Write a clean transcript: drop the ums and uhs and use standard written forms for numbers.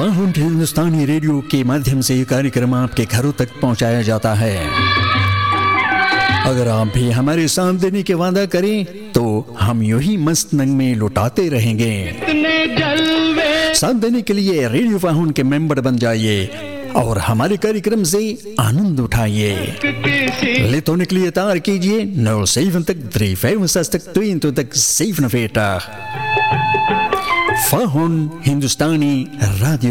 फाहुंड हिंदुस्तानी radio के माध्यम से ये कार्यक्रम आपके घरों तक पहुंचाया जाता है। अगर आप भी हमारे साथ देने के वादा करें तो हम यूं ही मस्त नंग में लुटाते रहेंगे। साथ देने के लिए रेडियो फाहुंड के मेंबर बन जाइए और हमारे कार्यक्रम से आनंद उठाइए। लेत होने के लिए तार कीजिए 07-365-22 Fahuंड हिंदुस्तानी रेडियो।